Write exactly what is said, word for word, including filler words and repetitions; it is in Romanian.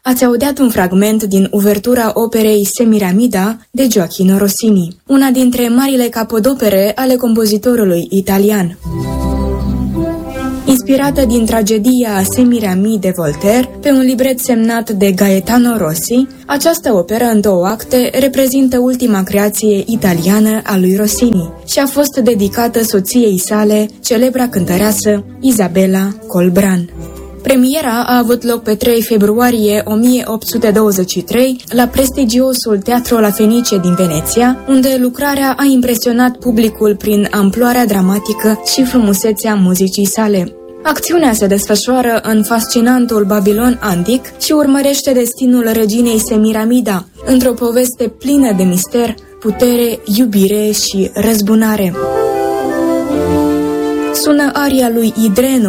Ați audiat un fragment din uvertura operei Semiramida de Gioachino Rossini, una dintre marile capodopere ale compozitorului italian. Inspirată din tragedia Semiramide de Voltaire, pe un libret semnat de Gaetano Rossi, această operă în două acte reprezintă ultima creație italiană a lui Rossini și a fost dedicată soției sale, celebra cântăreasă Isabella Colbran. Premiera a avut loc pe trei februarie o mie opt sute douăzeci și trei la prestigiosul Teatro La Fenice din Veneția, unde lucrarea a impresionat publicul prin amploarea dramatică și frumusețea muzicii sale. Acțiunea se desfășoară în fascinantul Babilon antic și urmărește destinul reginei Semiramida, într-o poveste plină de mister, putere, iubire și răzbunare. Sună aria lui Idreno